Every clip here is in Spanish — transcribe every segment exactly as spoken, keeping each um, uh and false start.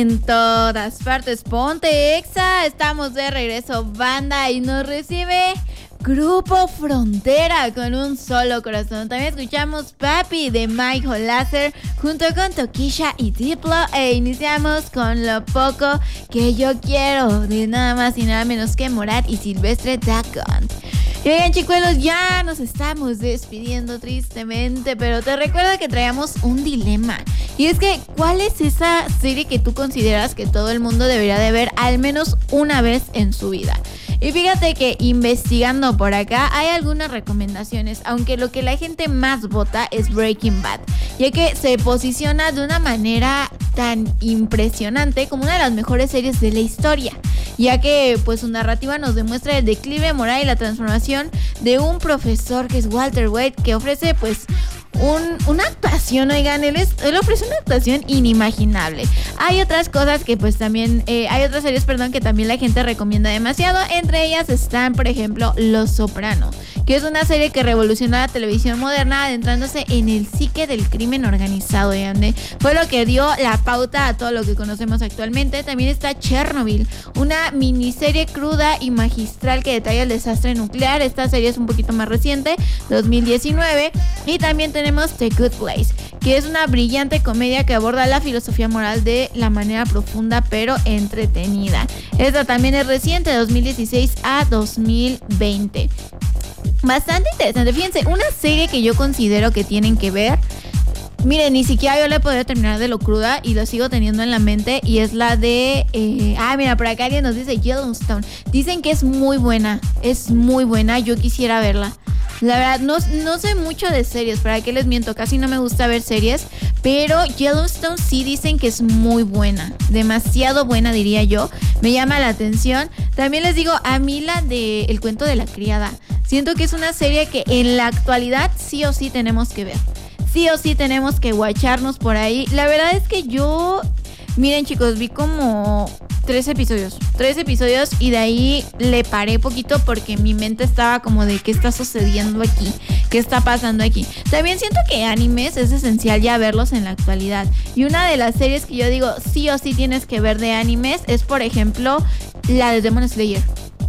en todas partes. Ponte Exa, estamos de regreso, banda, y nos recibe Grupo Frontera con Un Solo Corazón. También escuchamos Papi de Michael Lazer junto con Tokisha y Diplo, e iniciamos con Lo Poco Que Yo Quiero de nada más y nada menos que Morat y Silvestre Dagón. Y oigan, chicuelos, ya nos estamos despidiendo tristemente, pero te recuerdo que traíamos un dilema. Y es que, ¿cuál es esa serie que tú consideras que todo el mundo debería de ver al menos una vez en su vida? Y fíjate que investigando por acá hay algunas recomendaciones, aunque lo que la gente más vota es Breaking Bad, ya que se posiciona de una manera tan impresionante como una de las mejores series de la historia, ya que pues su narrativa nos demuestra el declive moral y la transformación de un profesor que es Walter White, que ofrece pues Un, una actuación, oigan, él, es, él ofrece una actuación inimaginable. Hay otras cosas que pues también, eh, hay otras series, perdón, que también la gente recomienda demasiado. Entre ellas están, por ejemplo, Los Soprano, que es una serie que revolucionó la televisión moderna, adentrándose en el psique del crimen organizado, oigan, ¿eh? Fue lo que dio la pauta a todo lo que conocemos actualmente. También está Chernobyl, una miniserie cruda y magistral que detalla el desastre nuclear. Esta serie es un poquito más reciente, dos mil diecinueve. Y también tenemos Tenemos The Good Place, que es una brillante comedia que aborda la filosofía moral de la manera profunda pero entretenida. Esta también es reciente, dos mil dieciséis a dos mil veinte. Bastante interesante. Fíjense, una serie que yo considero que tienen que ver. Miren, ni siquiera yo le podría terminar de lo cruda y lo sigo teniendo en la mente, y es la de... Eh, ah, mira, por acá alguien nos dice Yellowstone. Dicen que es muy buena, es muy buena, yo quisiera verla. La verdad, no, no sé mucho de series, ¿para qué les miento? Casi no me gusta ver series, pero Yellowstone sí dicen que es muy buena, demasiado buena diría yo, me llama la atención. También les digo, a mí la de El Cuento de la Criada, siento que es una serie que en la actualidad sí o sí tenemos que ver, sí o sí tenemos que guacharnos por ahí. La verdad es que yo, miren chicos, vi como tres episodios, tres episodios y de ahí le paré poquito porque mi mente estaba como de ¿qué está sucediendo aquí? ¿Qué está pasando aquí? También siento que animes es esencial ya verlos en la actualidad, y una de las series que yo digo sí o sí tienes que ver de animes es, por ejemplo, la de Demon Slayer.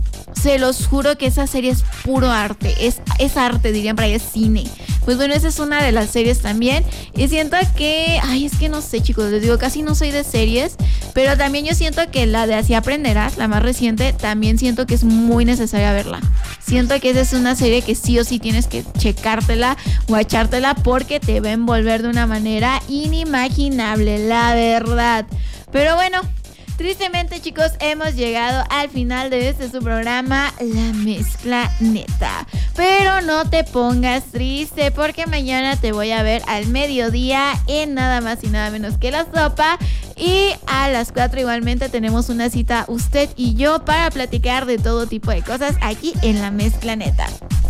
Se los juro que esa serie es puro arte, es, es arte, dirían para ahí, es cine. Pues bueno, esa es una de las series también. Y siento que, ay, es que no sé chicos, les digo, casi no soy de series, pero también yo siento que la de Así Aprenderás, la más reciente, también siento que es muy necesaria verla. Siento que esa es una serie que sí o sí tienes que checártela o echártela porque te va a envolver de una manera inimaginable, la verdad. Pero bueno, tristemente chicos, hemos llegado al final de este su programa, La Mezcla Neta. Pero no te pongas triste porque mañana te voy a ver al mediodía en nada más y nada menos que La Sopa. Y a las cuatro igualmente tenemos una cita usted y yo para platicar de todo tipo de cosas aquí en La Mezcla Neta.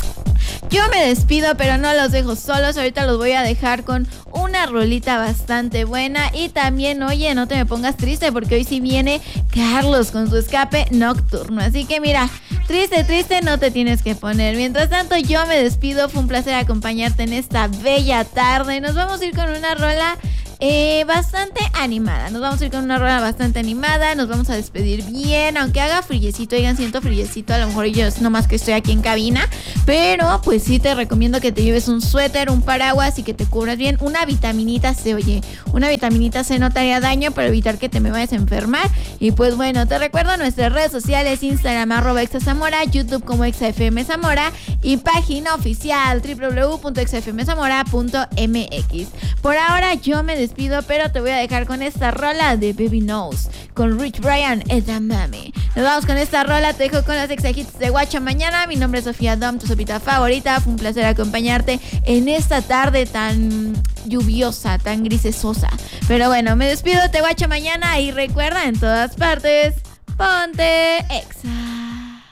Yo me despido, pero no los dejo solos. Ahorita los voy a dejar con una rolita bastante buena. Y también, oye, no te me pongas triste porque hoy sí viene Carlos con su escape nocturno. Así que mira, triste, triste no te tienes que poner. Mientras tanto, yo me despido. Fue un placer acompañarte en esta bella tarde. Nos vamos a ir con una rola Eh, bastante animada, nos vamos a ir con una rola bastante animada, nos vamos a despedir bien, aunque haga friecito, oigan, siento friecito, a lo mejor yo es nomás que estoy aquí en cabina, pero pues sí te recomiendo que te lleves un suéter, un paraguas y que te cubras bien, una vitaminita C, oye, una vitaminita C no te haría daño para evitar que te me vayas a enfermar. Y pues bueno, te recuerdo nuestras redes sociales, Instagram arroba exazamora, YouTube como exafmzamora y página oficial doble u doble u doble u punto exafmzamora punto m x. Por ahora yo me despido, pero te voy a dejar con esta rola de Baby Knows con Rich Brian, Eda Mami. Nos vamos con esta rola, te dejo con las exa hits de Guacha Mañana. Mi nombre es Sofía Dom, tu sopita favorita. Fue un placer acompañarte en esta tarde tan lluviosa, tan grisesosa. Pero bueno, me despido, te Guacha Mañana y recuerda, en todas partes, ponte exa.